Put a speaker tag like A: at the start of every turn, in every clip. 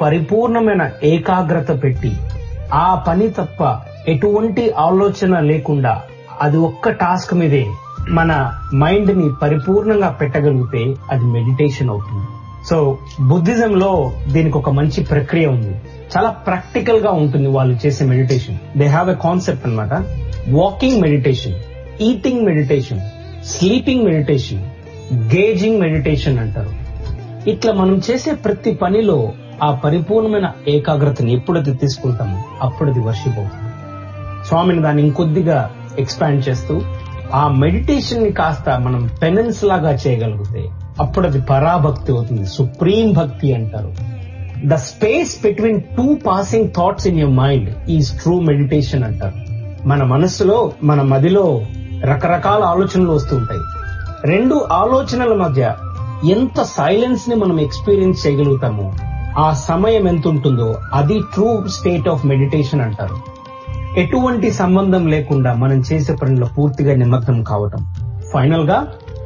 A: పరిపూర్ణమైన ఏకాగ్రత పెట్టి ఆ పని తప్ప ఎటువంటి ఆలోచన లేకుండా అది ఒక్క టాస్క్ మీదే మన మైండ్ ని పరిపూర్ణంగా పెట్టగలిగితే అది మెడిటేషన్ అవుతుంది. సో బుద్ధిజంలో దీనికి ఒక మంచి ప్రక్రియ ఉంది. చాలా ప్రాక్టికల్ గా ఉంటుంది వాళ్ళు చేసే meditation. They have a concept అన్నమాట. Walking meditation, eating meditation, sleeping meditation, gauging meditation అంటారు. ఇట్లా మనం చేసే ప్రతి పనిలో ఆ పరిపూర్ణమైన ఏకాగ్రతని ఎప్పుడైతే తీసుకుంటామో అప్పుడు అది వర్షిప్ అవుతుంది. స్వామిని దాన్ని ఇంకొద్దిగా ఎక్స్పాండ్ చేస్తూ ఆ మెడిటేషన్ ని కాస్త మనం పెనెన్స్ లాగా చేయగలిగితే అప్పుడు అది పరాభక్తి అవుతుంది. సుప్రీం భక్తి అంటారు. The space between two passing thoughts in your mind is true meditation అంటారు. మన మనస్సులో, మన మదిలో రకరకాల ఆలోచనలు వస్తుంటాయి. రెండు ఆలోచనల మధ్య ఎంత సైలెన్స్ ని మనం ఎక్స్పీరియన్స్ చేయగలుగుతామో ఆ సమయం ఎంత ఉంటుందో అది ట్రూ స్టేట్ ఆఫ్ మెడిటేషన్ అంటారు. ఎటువంటి సంబంధం లేకుండా మనం చేసే పనిలో పూర్తిగా నిమగ్నం కావటం. ఫైనల్ గా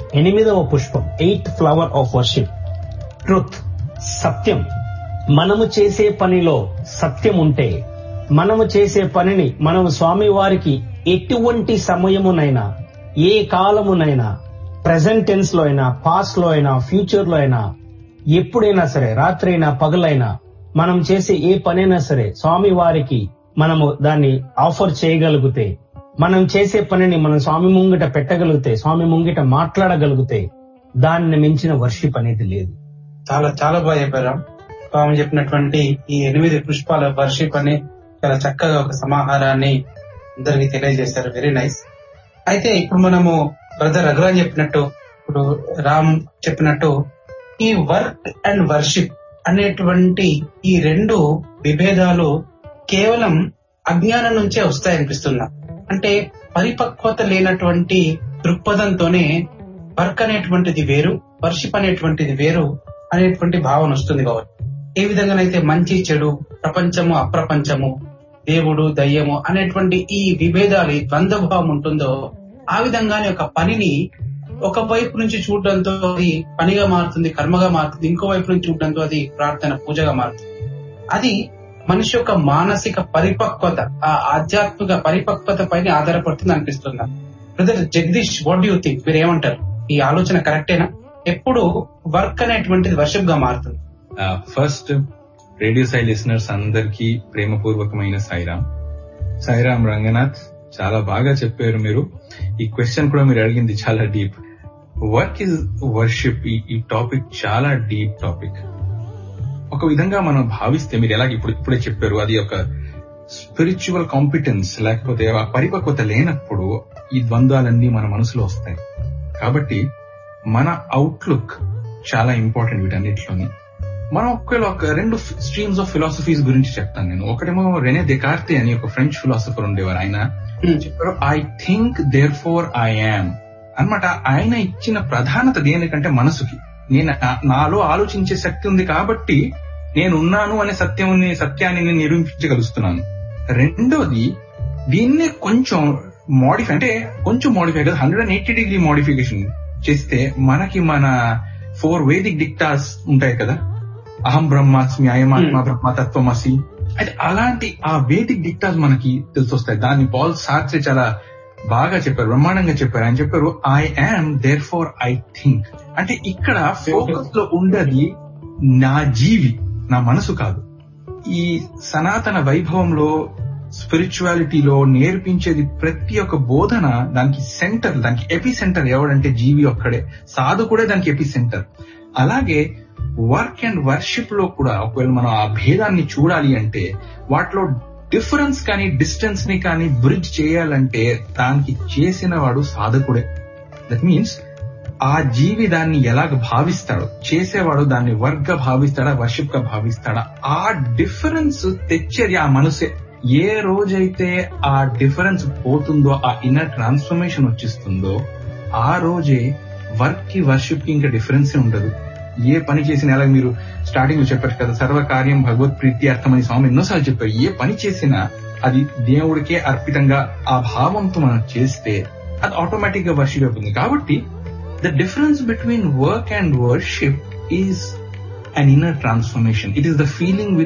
A: 8వ పుష్పం, 8th flower of worship, truth, సత్యం. మనము చేసే పనిలో సత్యం ఉంటే, మనము చేసే పనిని మనము స్వామి వారికి ఎటువంటి సమయమునైనా, ఏ కాలమునైనా, ప్రెజెంట్ టెన్స్ లో అయినా, పాస్ట్ లో అయినా, ఫ్యూచర్ లో అయినా, ఎప్పుడైనా సరే, రాత్రి అయినా పగలైనా, మనం చేసే ఏ పనైనా సరే స్వామి వారికి మనము దాన్ని ఆఫర్ చేయగలిగితే, మనం చేసే పనిని మనం స్వామి ముంగిట పెట్టగలిగితే, స్వామి ముంగిట మాట్లాడగలిగితే దాన్ని మించిన వర్షిప్ అనేది లేదు.
B: చాలా చాలా బాగా చెప్పారు. స్వామి చెప్పినటువంటి ఈ 8 పుష్పాల వర్షిప్ అని చాలా చక్కగా ఒక సమాహారాన్ని అందరికీ తెలియజేశారు. Very nice. అయితే ఇప్పుడు మనము బ్రదర్ రఘురాజ్ చెప్పినట్టు, ఇప్పుడు రామ్ చెప్పినట్టు ఈ వర్క్ అండ్ వర్షిప్ అనేటువంటి ఈ రెండు విభేదాలు కేవలం అజ్ఞానం నుంచే వస్తాయనిపిస్తున్నా. అంటే పరిపక్వత లేనటువంటి దృక్పథంతోనే వర్క్ అనేటువంటిది వేరు, వర్షిప్ అనేటువంటిది వేరు అనేటువంటి భావన వస్తుంది కాబట్టి, ఏ విధంగానైతే మంచి చెడు, ప్రపంచము అప్రపంచము, దేవుడు దయ్యము అనేటువంటి ఈ విభేదాలు, ఈ ద్వంద్వభావం ఉంటుందో ఆ విధంగానే ఒక పనిని ఒక వైపు నుంచి చూడడంతో అది పనిగా మారుతుంది, కర్మగా మారుతుంది. ఇంకో వైపు నుంచి చూడడంతో అది ప్రార్థన, పూజగా మారుతుంది. అది మనిషి యొక్క మానసిక పరిపక్వత, ఆ ఆధ్యాత్మిక పరిపక్వత పైన ఆధారపడుతుంది అనిపిస్తుంది. Brother Jagadish, what do you think? మీరు ఏమంటారు? ఈ ఆలోచన కరెక్టేనా? ఎప్పుడు వర్క్ అనేటువంటిది వర్షిప్ గా మారుతుంది?
C: ఫస్ట్ రేడియో సాయి లిసనర్స్ అందరికీ ప్రేమపూర్వకమైన సాయిరామ్. సాయిరామ్ రంగనాథ్, చాలా బాగా చెప్పారు మీరు. ఈ క్వశ్చన్ కూడా మీరు అడిగింది చాలా డీప్. వర్క్ ఇస్ వర్షిప్, ఈ టాపిక్ చాలా డీప్ టాపిక్. ఒక విధంగా మనం భావిస్తే, మీరు ఎలాగ ఇప్పుడే చెప్పారు, అది ఒక స్పిరిచువల్ కాంపిటెన్స్ లేకపోతే ఆ పరిపక్వత లేనప్పుడు ఈ ద్వంద్వాలన్నీ మన మనసులో వస్తాయి. కాబట్టి మన అవుట్లుక్ చాలా ఇంపార్టెంట్ వీటన్నిటిలోని. మనం ఒకవేళ ఒక 2 స్ట్రీమ్స్ ఆఫ్ ఫిలాసఫీస్ గురించి చెప్తాను నేను. ఒకటేమో రెనే దెకార్తే అని ఒక ఫ్రెంచ్ ఫిలాసఫర్ ఉండేవారు. ఆయన చెప్పారు, I think there four I am అన్నమాట. ఆయన ఇచ్చిన ప్రధానత దేనికంటే మనసుకి. నేను నాలో ఆలోచించే శక్తి ఉంది కాబట్టి నేనున్నాను అనే సత్యాన్ని నేను నిరూపించగలుగుతున్నాను. రెండోది, దీన్నే కొంచెం మోడిఫై, అంటే కొంచెం మోడిఫై కదా, 180 డిగ్రీ మోడిఫికేషన్ చేస్తే మనకి మన 4 వేదిక్ డిక్టాస్ ఉంటాయి కదా, అహం బ్రహ్మాస్మి, అయమాత్మ బ్రహ్మ తత్వమసి. అయితే అలాంటి ఆ వేదిక్ డిక్టాస్ మనకి తెలిసొస్తాయి. దాన్ని పాల్ సార్ట్రే చాలా బాగా చెప్పారు, బ్రహ్మాండంగా చెప్పారు. ఆయన చెప్పారు, I am there four I think. అంటే ఇక్కడ ఫోకస్ లో ఉండేది నా జీవి, నా మనసు కాదు. ఈ సనాతన వైభవంలో, స్పిరిచువాలిటీలో నేర్పించేది ప్రతి ఒక్క బోధన దానికి సెంటర్, దానికి ఎపి సెంటర్ ఎవడంటే జీవి ఒక్కడే. సాధకుడే దానికి ఎపి సెంటర్. అలాగే వర్క్ అండ్ వర్షిప్ లో కూడా ఒకవేళ మనం ఆ భేదాన్ని చూడాలి అంటే, వాటిలో డిఫరెన్స్ కానీ డిస్టెన్స్ ని కానీ బ్రిడ్జ్ చేయాలంటే దానికి చేసిన వాడు సాధకుడే. దట్ మీన్స్ ఆ జీవి దాన్ని ఎలాగ భావిస్తాడో, చేసేవాడు దాన్ని వర్క్ గా భావిస్తాడా, వర్షిప్ గా భావిస్తాడా, ఆ డిఫరెన్స్ తెచ్చేది ఆ మనసే. ఏ రోజైతే ఆ డిఫరెన్స్ పోతుందో, ఆ ఇన్నర్ ట్రాన్స్ఫర్మేషన్ వచ్చేస్తుందో, ఆ రోజే వర్క్ కి వర్షిప్ కి ఇంకా డిఫరెన్స్ ఉండదు. ఏ పని చేసినా, అలాగే మీరు స్టార్టింగ్ లో చెప్పారు కదా, సర్వకార్యం భగవత్ ప్రీతి అర్థమని స్వామి ఎన్నోసార్లు చెప్పారు. ఏ పని చేసినా అది దేవుడికే అర్పితంగా ఆ భావంతో మనం చేస్తే అది ఆటోమేటిక్ గా వర్షిప్ అవుతుంది. కాబట్టి the difference between work and worship is an inner transformation. It is the feeling